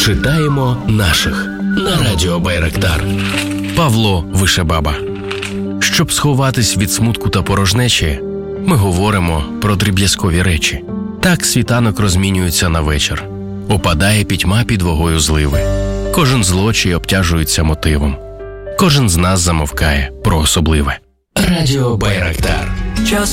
Читаємо наших на Радіо Байрактар. Павло Вишебаба. Щоб сховатись від смутку та порожнечі, ми говоримо про дріб'язкові речі. Так світанок розмінюється на вечір. Опадає пітьма під вагою зливи. Кожен злочий обтяжується мотивом. Кожен з нас замовкає про особливе. Радіо Байрактар. Час